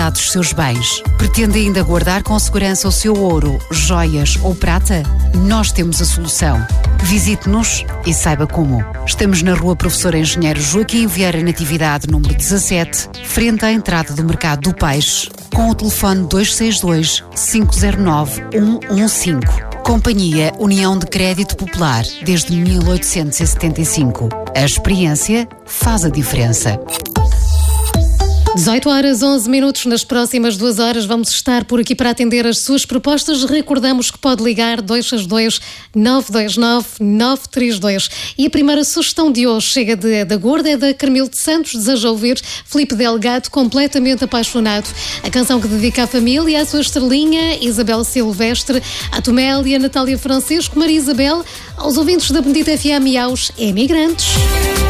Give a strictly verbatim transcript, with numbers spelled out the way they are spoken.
propriedade dos seus bens? Pretende ainda guardar com segurança o seu ouro, joias ou prata? Nós temos a solução. Visite-nos e saiba como. Estamos na Rua Professor Engenheiro Joaquim Vieira Natividade, número dezassete, frente à entrada do Mercado do Peixe, com o telefone dois seis dois, cinco zero nove, um um cinco. Companhia União de Crédito Popular, desde mil oitocentos e setenta e cinco. A experiência faz a diferença. dezoito horas, onze minutos. Nas próximas duas horas vamos estar por aqui para atender as suas propostas. Recordamos que pode ligar dois seis dois, nove dois nove, nove três dois. E a primeira sugestão de hoje chega de, da Gorda, é da Carmelo de Santos. Deseja ouvir Filipe Delgado, Completamente Apaixonado. A canção que dedica à família, à sua estrelinha, Isabel Silvestre, à Tomélia, Natália Francisco, Maria Isabel, aos ouvintes da Bendita F M e aos emigrantes.